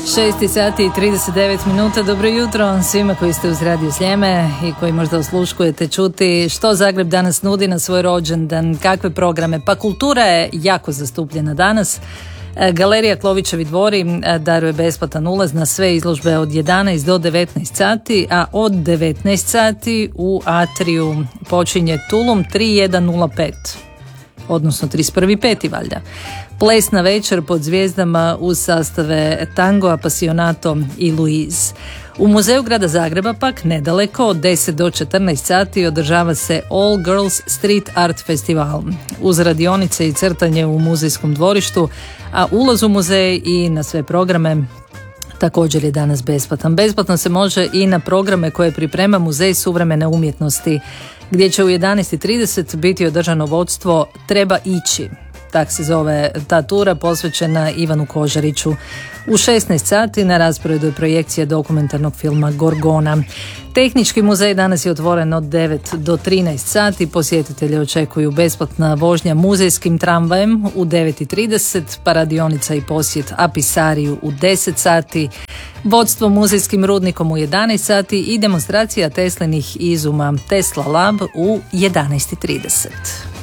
6 sati i 39 minuta. Dobro jutro svima koji ste uz Radio Sljeme i koji možda osluškujete čuti što Zagreb danas nudi na svoj rođendan, kakve programe. Pa kultura je jako zastupljena danas. Galerija Klovićevi dvori daruje besplatan ulaz na sve izložbe od 11 do 19 sati, a od 19 sati u Atriju počinje Tulum 3105, odnosno 31.5. valjda. Plesna večer pod zvijezdama uz sastave Tango, Apasionato i Luiz. U Muzeju grada Zagreba pak nedaleko od 10 do 14 sati održava se All Girls Street Art Festival uz radionice i crtanje u muzejskom dvorištu, a ulaz u muzej i na sve programe također je danas besplatan. Besplatno se može i na programe koje priprema Muzej suvremene umjetnosti, gdje će u 11.30 biti održano vodstvo Treba ići. Tak se zove ta tura posvećena Ivanu Kožariću. U 16 sati na rasporedu je projekcija dokumentarnog filma Gorgona. Tehnički muzej danas je otvoren od 9 do 13 sati. Posjetitelje očekuju besplatna vožnja muzejskim tramvajem u 9.30, pa radionica i posjet Apisariju u 10 sati, vodstvo muzejskim rudnikom u 11 sati i demonstracija Teslinih izuma Tesla Lab u 11.30.